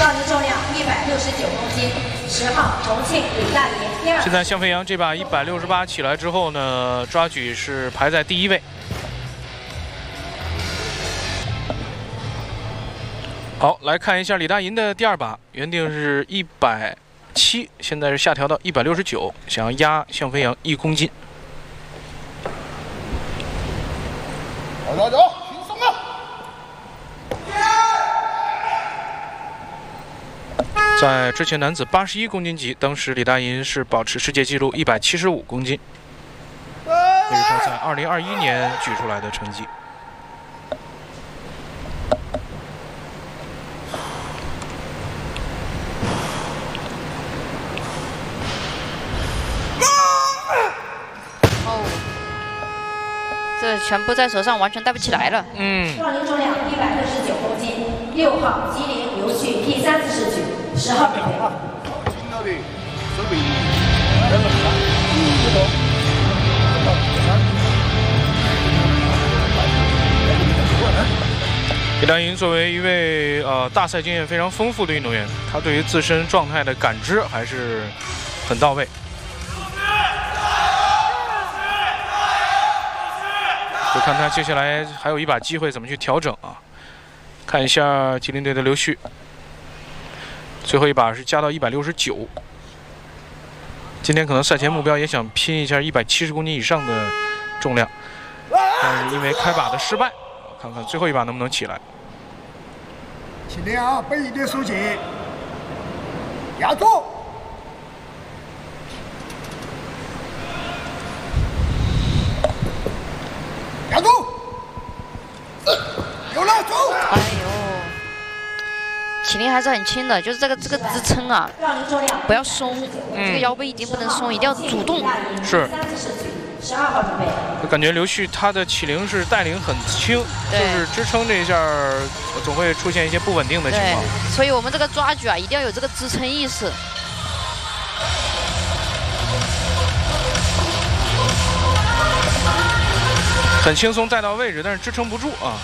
少年重量169公斤，10号重庆李大爷第二。 现在向飞扬这把168起来之后呢，抓举是排在第1位。好，来看一下李大银的第2把，原定是170，现在是下调到169，想要压向飞扬1公斤。 走，轻松啊！ 在之前男子81公斤级，当时李大银是保持世界纪录175公斤，这是他在2021年举出来的成绩。 哦，这全部在手上，完全带不起来了。 少年重量169公斤，6号吉林刘旭第30举。 10号准备。 李大银作为一位大赛经验非常丰富的运动员，他对于自身状态的感知还是很到位。就看他接下来还有一把机会怎么去调整啊！看一下吉林队的刘旭。 最后一把是加到169，今天可能赛前目标也想拼一下170公斤以上的重量，但是因为开把的失败，看看最后一把能不能起来。 起来啊，背一点手劲，压住。压住，有了，走。 哎呦！ 起力还是很轻的，就是这个支撑啊，不要松，这个腰背一定不能松，一定要主动。 是。 12号准备。 我感觉刘旭他的起灵是带领很轻，就是支撑这一下总会出现一些不稳定的情况。 所以我们这个抓举啊，一定要有这个支撑意识。 很轻松带到位置，但是支撑不住啊。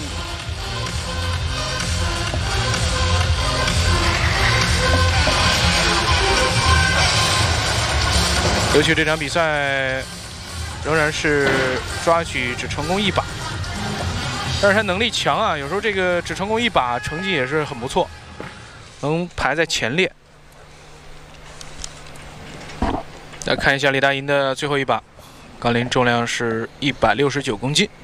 刘旭这场比赛仍然是抓举只成功1把，但是他能力强啊，有时候这个只成功1把成绩也是很不错，能排在前列。来看一下李大银的最后一把，杠铃重量是169公斤。